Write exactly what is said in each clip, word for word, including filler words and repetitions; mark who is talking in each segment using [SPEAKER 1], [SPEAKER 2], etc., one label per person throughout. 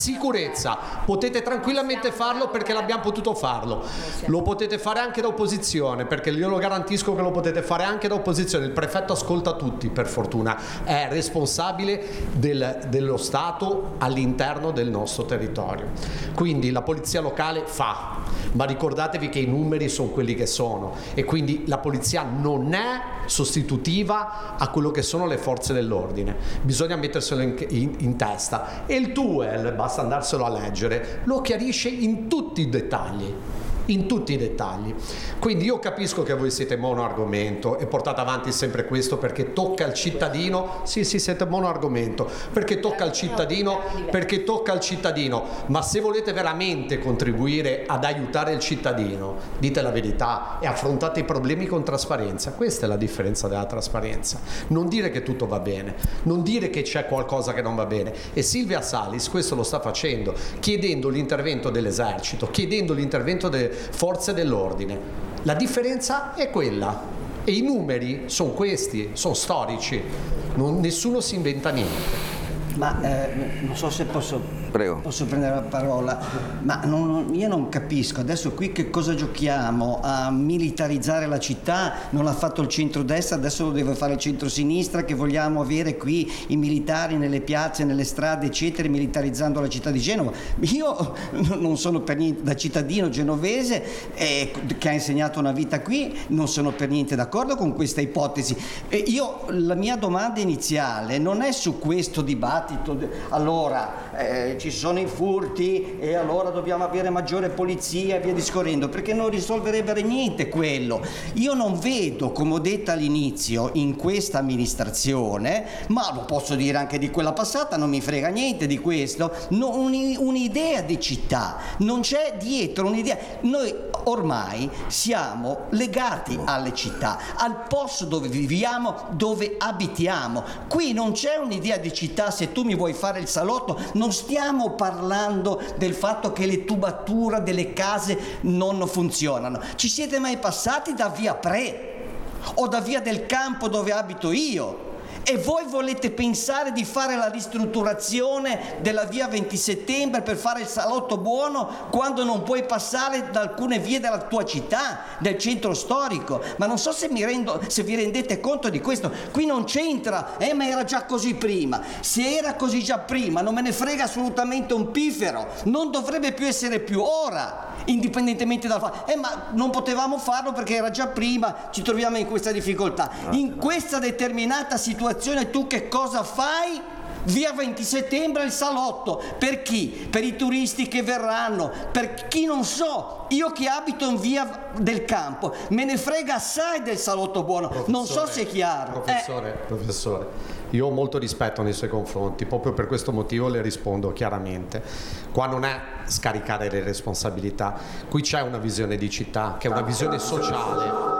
[SPEAKER 1] Sicurezza, potete tranquillamente farlo perché l'abbiamo potuto farlo, lo potete fare anche da opposizione, perché io lo garantisco che lo potete fare anche da opposizione. Il prefetto ascolta tutti, per fortuna, è responsabile del, dello Stato all'interno del nostro territorio, quindi la polizia locale fa, ma ricordatevi che i numeri sono quelli che sono e quindi la polizia non è sostitutiva a quello che sono le forze dell'ordine, bisogna metterselo in, in, in testa, e il T U E L, basta andarselo a leggere, lo chiarisce in tutti i dettagli, in tutti i dettagli. Quindi io capisco che voi siete monoargomento e portate avanti sempre questo perché tocca al cittadino, sì sì siete monoargomento, perché tocca al cittadino, perché tocca al cittadino, ma se volete veramente contribuire ad aiutare il cittadino, dite la verità e affrontate i problemi con trasparenza. Questa è la differenza della trasparenza, non dire che tutto va bene, non dire che c'è qualcosa che non va bene, e Silvia Salis questo lo sta facendo, chiedendo l'intervento dell'esercito, chiedendo l'intervento delle forze dell'ordine. La differenza è quella e i numeri sono questi, sono storici, non, nessuno si inventa niente.
[SPEAKER 2] Ma eh, non so se posso,
[SPEAKER 3] Prego.
[SPEAKER 2] posso prendere la parola, ma non, io non capisco adesso qui che cosa giochiamo, a militarizzare la città. Non l'ha fatto il centrodestra, adesso lo deve fare il centrosinistra, che vogliamo avere qui i militari nelle piazze, nelle strade eccetera, militarizzando la città di Genova. Io non sono per niente, da cittadino genovese eh, che ha insegnato una vita qui, non sono per niente d'accordo con questa ipotesi. E io, la mia domanda iniziale non è su questo dibattito, allora eh, ci sono i furti e allora dobbiamo avere maggiore polizia e via discorrendo, perché non risolverebbe niente quello. Io non vedo, come ho detto all'inizio, in questa amministrazione, ma lo posso dire anche di quella passata, non mi frega niente di questo, no, un, un'idea di città, non c'è dietro un'idea. Noi ormai siamo legati alle città, al posto dove viviamo, dove abitiamo. Qui non c'è un'idea di città. Se tu mi vuoi fare il salotto, non stiamo parlando del fatto che le tubature delle case non funzionano. Ci siete mai passati da via Pre o da via del Campo dove abito io? E voi volete pensare di fare la ristrutturazione della via venti settembre per fare il salotto buono quando non puoi passare da alcune vie della tua città, del centro storico? Ma non so se, mi rendo, se vi rendete conto di questo. Qui non c'entra, eh ma era già così prima. Se era così già prima non me ne frega assolutamente un piffero, non dovrebbe più essere più ora, indipendentemente dal fatto, eh ma non potevamo farlo perché era già prima, ci troviamo in questa difficoltà. In questa determinata situazione tu che cosa fai? Via venti settembre il salotto, per chi? Per i turisti che verranno, per chi non so, io che abito in via del Campo, me ne frega assai del salotto buono, professore, non so se è chiaro.
[SPEAKER 1] Professore, eh. professore, io ho molto rispetto nei suoi confronti, proprio per questo motivo le rispondo chiaramente. Qua non è scaricare le responsabilità, qui c'è una visione di città, che è una visione sociale,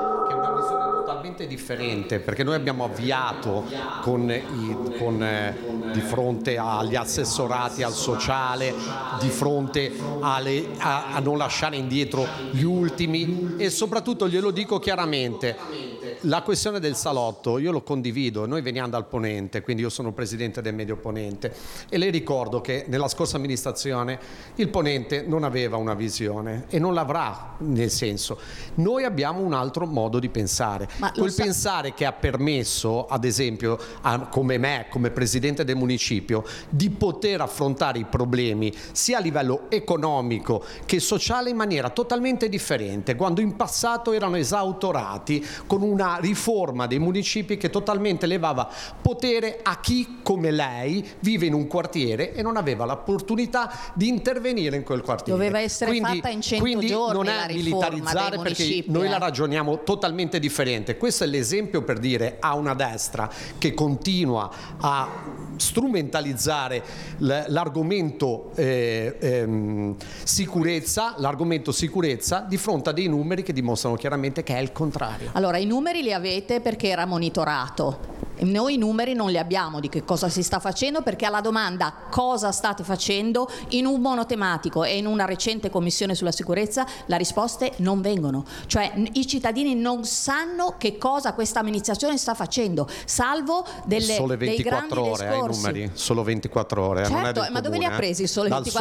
[SPEAKER 1] differente, perché noi abbiamo avviato con, i, con eh, di fronte agli assessorati al sociale, di fronte alle, a, a non lasciare indietro gli ultimi, e soprattutto glielo dico chiaramente, la questione del salotto io lo condivido, noi veniamo dal Ponente, quindi io sono presidente del Medio Ponente e le ricordo che nella scorsa amministrazione il Ponente non aveva una visione e non l'avrà, nel senso, noi abbiamo un altro modo di pensare. Ma quel sa- pensare che ha permesso, ad esempio, a, come me, come presidente del municipio, di poter affrontare i problemi sia a livello economico che sociale in maniera totalmente differente, quando in passato erano esautorati con una riforma dei municipi che totalmente levava potere a chi, come lei, vive in un quartiere e non aveva l'opportunità di intervenire in quel quartiere.
[SPEAKER 4] Doveva essere
[SPEAKER 1] quindi,
[SPEAKER 4] fatta in cento
[SPEAKER 1] quindi
[SPEAKER 4] giorni
[SPEAKER 1] non
[SPEAKER 4] la
[SPEAKER 1] è
[SPEAKER 4] riforma
[SPEAKER 1] militarizzare,
[SPEAKER 4] dei
[SPEAKER 1] perché
[SPEAKER 4] municipi,
[SPEAKER 1] noi
[SPEAKER 4] eh.
[SPEAKER 1] la ragioniamo totalmente differente. Questo è l'esempio per dire a una destra che continua a strumentalizzare l'argomento eh, ehm, sicurezza, l'argomento sicurezza di fronte a dei numeri che dimostrano chiaramente che è il contrario.
[SPEAKER 4] Allora, i numeri li avete perché era monitorato
[SPEAKER 3] Noi i numeri non li abbiamo di che cosa si sta facendo, perché alla domanda cosa state facendo in un monotematico e in una recente commissione sulla sicurezza le risposte non vengono, cioè i cittadini non sanno che cosa questa amministrazione sta facendo, salvo delle,
[SPEAKER 1] Sole
[SPEAKER 3] dei grandi
[SPEAKER 1] ventiquattro ore ai
[SPEAKER 3] discorsi.
[SPEAKER 1] numeri, solo ventiquattro ore,
[SPEAKER 3] Certo,
[SPEAKER 1] non è del
[SPEAKER 3] ma dove li
[SPEAKER 1] comune,
[SPEAKER 3] ha presi il Sole
[SPEAKER 1] Dal
[SPEAKER 3] ventiquattro